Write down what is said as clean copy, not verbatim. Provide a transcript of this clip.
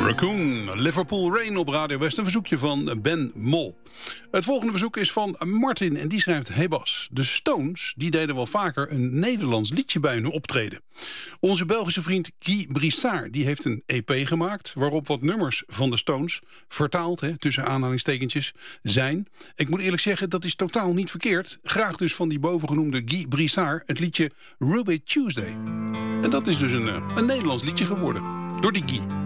Raccoon, Liverpool Rain op Radio West. Een verzoekje van Ben Mol. Het volgende verzoek is van Martin en die schrijft: Hey Bas, de Stones die deden wel vaker een Nederlands liedje bij hun optreden. Onze Belgische vriend Guy Brissard die heeft een EP gemaakt waarop wat nummers van de Stones, vertaald tussen aanhalingstekentjes, zijn. Ik moet eerlijk zeggen, dat is totaal niet verkeerd. Graag dus van die bovengenoemde Guy Brissard het liedje Ruby Tuesday. En dat is dus een Nederlands liedje geworden door die Guy.